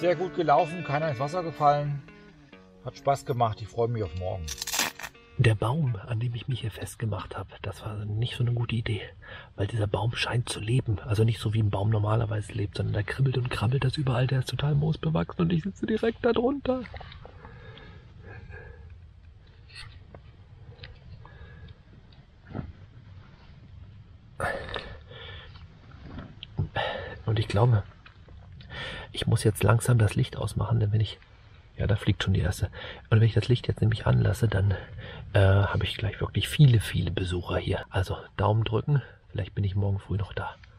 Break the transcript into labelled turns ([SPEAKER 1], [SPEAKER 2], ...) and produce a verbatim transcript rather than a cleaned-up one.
[SPEAKER 1] Sehr gut gelaufen, keiner ins Wasser gefallen. Hat Spaß gemacht, ich freue mich auf morgen.
[SPEAKER 2] Der Baum, an dem ich mich hier festgemacht habe, das war nicht so eine gute Idee. Weil dieser Baum scheint zu leben. Also nicht so wie ein Baum normalerweise lebt, sondern der kribbelt und krabbelt das überall. Der ist total moosbewachsen und ich sitze direkt da drunter. Und ich glaube, ich muss jetzt langsam das Licht ausmachen, denn wenn ich... Ja, da fliegt schon die erste. Und wenn ich das Licht jetzt nämlich anlasse, dann äh, habe ich gleich wirklich viele, viele Besucher hier. Also Daumen drücken, vielleicht bin ich morgen früh noch da.